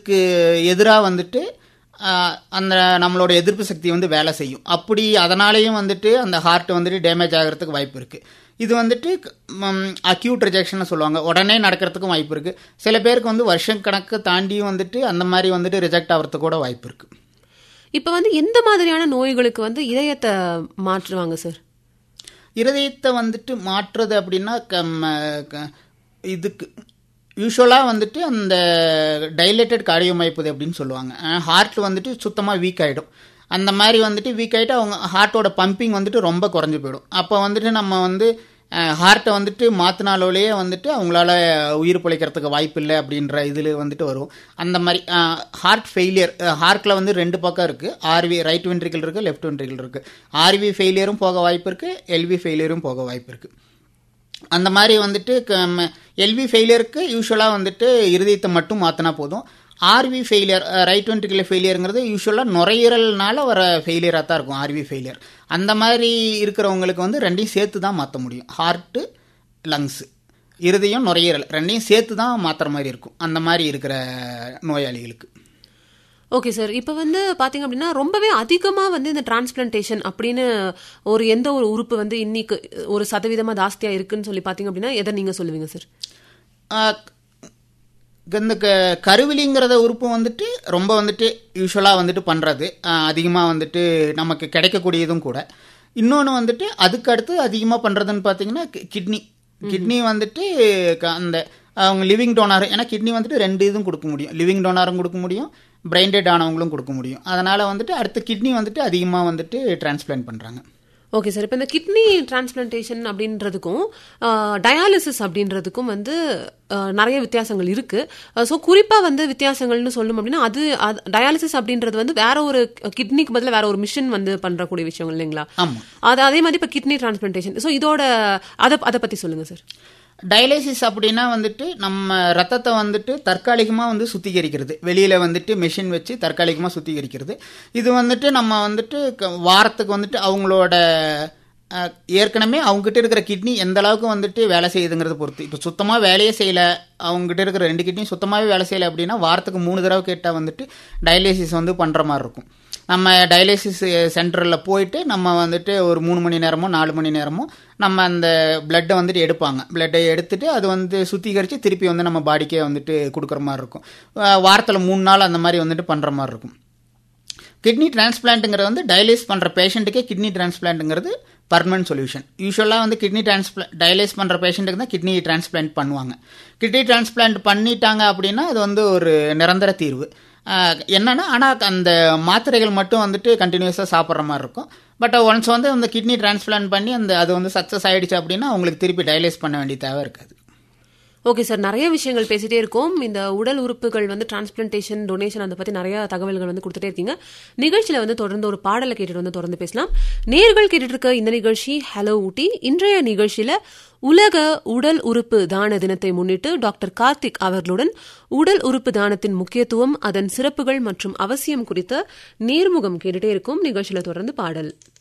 அதுக்கு எதிராக வந்துட்டு அந்த நம்மளோட எதிர்ப்பு சக்தி வந்து வேலை செய்யும். அப்படி அதனாலேயும் வந்துட்டு அந்த ஹார்ட் வந்துட்டு டேமேஜ் ஆகிறதுக்கு வாய்ப்பு இருக்குது. இது வந்துட்டு அக்யூட் ரிஜெக்ஷன் சொல்லுவாங்க, உடனே நடக்கிறதுக்கும் வாய்ப்பு இருக்குது. சில பேருக்கு வந்து வருஷம் கணக்கு தாண்டியும் வந்துட்டு அந்த மாதிரி வந்துட்டு ரிஜெக்ட் ஆகிறதுக்கு கூட வாய்ப்பு இருக்குது. இப்போ வந்து எந்த மாதிரியான நோய்களுக்கு வந்து இதயத்தை மாற்றுவாங்க சார்? இருதயத்தை வந்துட்டு மாற்றுறது அப்படின்னா இதுக்கு யூஸ்வலாக வந்துட்டு அந்த டைலேட்டட் கார்டியோமைப்பதி அப்படின்னு சொல்லுவாங்க. ஹார்ட் வந்துட்டு சுத்தமாக வீக் ஆகிடும். அந்த மாதிரி வந்துட்டு வீக் ஆகிட்டு அவங்க ஹார்ட்டோட பம்பிங் வந்துட்டு ரொம்ப குறைஞ்சி போயிடும். அப்போ வந்துட்டு நம்ம வந்து ஹார்ட்டை வந்துட்டு மாற்றினாலோலேயே வந்துட்டு அவங்களால உயிர் பிழைக்கிறதுக்கு வாய்ப்பு இல்லை அப்படின்ற இதில் வந்துட்டு வரும். அந்த மாதிரி ஹார்ட் ஃபெயிலியர், ஹார்ட்டில் வந்து 2 பக்கம் இருக்குது. ஆர்வி ரைட் வென்ட்ரிக்கல் இருக்குது, லெஃப்ட் வென்ட்ரிக்கல் இருக்குது. ஆர்வி ஃபெயிலியரும் போக வாய்ப்பு இருக்குது, எல்வி ஃபெயிலியரும் போக வாய்ப்பு இருக்குது. அந்த மாதிரி வந்துட்டு எல்வி ஃபெயிலியருக்கு யூஸ்வலாக வந்துட்டு இருதயத்தை மட்டும் மாற்றினா போதும். ஆர்வி ஃபெயிலியர், ரைட் வென்ட்ரிக்கல் ஃபெயிலியருங்கிறது யூஸ்வலாக நுரையீரல்னால வர ஃபெயிலியராக தான் இருக்கும் ஆர்வி ஃபெயிலியர். அந்த மாதிரி இருக்கிறவங்களுக்கு வந்து 2ஐயும் சேர்த்து தான் மாற்ற முடியும். ஹார்ட்டு, லங்ஸு, இருதயம், நுரையீரல் 2ஐயும் சேர்த்து தான் மாற்றுற மாதிரி இருக்கும் அந்த மாதிரி இருக்கிற நோயாளிகளுக்கு. ஓகே சார், இப்போ வந்து பார்த்தீங்க அப்படின்னா ரொம்பவே அதிகமாக வந்து இந்த டிரான்ஸ்பிளான்டேஷன் அப்படின்னு எந்த ஒரு உறுப்பு வந்து இன்னைக்கு ஒரு சதவீதமாக ஜாஸ்தியாக இருக்குன்னு சொல்லி பார்த்தீங்க அப்படின்னா எதை நீங்கள் சொல்லுவீங்க சார்? இந்த கருவிலிங்கிறத உறுப்பு வந்துட்டு ரொம்ப வந்துட்டு யூஸ்வலாக வந்துட்டு பண்ணுறது அதிகமாக வந்துட்டு நமக்கு கிடைக்கக்கூடியதும் கூட. இன்னொன்று வந்துட்டு அதுக்கு அடுத்து அதிகமாக பண்ணுறதுன்னு பார்த்தீங்கன்னா கிட்னி வந்துட்டு அந்த அவங்க லிவிங் டோனார், ஏன்னா கிட்னி வந்துட்டு 2 இதுவும் கொடுக்க முடியும். லிவிங் டோனாரும் கொடுக்க முடியும், பிரெயின் டெட் ஆனவங்களும் கொடுக்க முடியும். அதனால் வந்துட்டு அடுத்து கிட்னி வந்துட்டு அதிகமாக வந்துட்டு டிரான்ஸ்பிளான்ட் பண்ணுறாங்க. ஓகே சார், இப்போ இந்த கிட்னி டிரான்ஸ்பிளான்டேஷன் அப்படின்றதுக்கும் டயாலிசிஸ் அப்படின்றதுக்கும் வந்து நிறைய வித்தியாசங்கள் இருக்கு. ஸோ குறிப்பாக வந்து வித்தியாசங்கள்னு சொல்லணும் அப்படின்னா அது டயாலிசிஸ் அப்படின்றது வந்து வேற ஒரு கிட்னிக்கு பதிலாக வேற ஒரு மிஷின் வந்து பண்றக்கூடிய விஷயம் இல்லைங்களா? அது அதே மாதிரி இப்போ கிட்னி டிரான்ஸ்பிளான்டேஷன், ஸோ இதோட அதை பற்றி சொல்லுங்க சார். டயாலிசிஸ் அப்படின்னா வந்துட்டு நம்ம ரத்தத்தை வந்துட்டு தற்காலிகமாக வந்து சுத்திகரிக்கிறது, வெளியில் வந்துட்டு மெஷின் வச்சு தற்காலிகமாக சுத்திகரிக்கிறது. இது வந்துட்டு நம்ம வந்துட்டு வாரத்துக்கு வந்துட்டு அவங்களோட ஏற்கனவே அவங்ககிட்ட இருக்கிற கிட்னி எந்த அளவுக்கு வந்துட்டு வேலை செய்யுதுங்கிறத பொறுத்து. இப்போ சுத்தமாக வேலையே செய்யலை, அவங்ககிட்ட இருக்கிற 2 கிட்னியும் சுத்தமாகவே வேலை செய்யலை அப்படின்னா வாரத்துக்கு 3 தடவை கேட்டால் வந்துட்டு டயாலிசிஸ் வந்து பண்ணுற மாதிரி இருக்கும். நம்ம டயாலிசிஸ் சென்டரில் போயிட்டு நம்ம வந்துட்டு ஒரு 3 மணி நேரமோ 4 மணி நேரமோ நம்ம அந்த பிளட்டை வந்துட்டு எடுப்பாங்க. பிளட்டை எடுத்துட்டு அது வந்து சுத்திகரித்து திருப்பி வந்து நம்ம பாடிக்கே வந்துட்டு கொடுக்குற மாதிரி இருக்கும். வாரத்தில் 3 நாள் அந்த மாதிரி வந்துட்டு பண்ணுற மாதிரி இருக்கும். கிட்னி டிரான்ஸ்பிளான்ட்டுங்கிறது வந்து டயாலிசிஸ் பண்ணுற பேஷண்ட்டுக்கே கிட்னி டிரான்ஸ்பிளான்ட்டுங்கிறது பர்மனன்ட் சொல்யூஷன். யூஸ்வலாக வந்து கிட்னி டயாலிசிஸ் பண்ணுற பேஷண்ட்டுக்கு தான் கிட்னி டிரான்ஸ்பிளான்ட் பண்ணுவாங்க. கிட்னி டிரான்ஸ்பிளான்ட் பண்ணிட்டாங்க அப்படின்னா அது வந்து ஒரு நிரந்தர தீர்வு. என்னன்னா ஆனால் அந்த மாத்திரைகள் மட்டும் வந்துட்டு கண்டினியூஸாக சாப்பிட்ற மாதிரி இருக்கும். பட் ஒன்ஸ் வந்து அந்த கிட்னி டிரான்ஸ்பிளான்ட் பண்ணி அது வந்து சக்ஸஸ் ஆகிடுச்சு அப்படின்னா அவங்களுக்கு திருப்பி டயாலிசிஸ் பண்ண வேண்டிய தேவை இருக்காது. ஓகே சார், நிறைய விஷயங்கள் பேசிட்டே இருக்கோம். இந்த உடல் உறுப்புகள் வந்து டிரான்ஸ்பிளான்டேஷன், டொனேஷன், அதை பற்றி நிறைய தகவல்கள் வந்து கொடுத்துட்டே இருக்கீங்க. நிகழ்ச்சியில் வந்து தொடர்ந்து ஒரு பாடலை கேட்டுட்டு வந்து தொடர்ந்து பேசலாம். நேர்கள் கேட்டுட்டு இருக்க இந்த நிகழ்ச்சி ஹலோ ஊட்டி. இன்றைய நிகழ்ச்சியில் உலக உடல் உறுப்பு தான தினத்தை முன்னிட்டு டாக்டர் கார்த்திக் அவர்களுடன் உடல் உறுப்பு தானத்தின் முக்கியத்துவம், அதன் சிறப்புகள் மற்றும் அவசியம் குறித்த நேர்முகம் கேட்டுட்டே இருக்கும். நிகழ்ச்சியில் தொடர்ந்து பாடல்.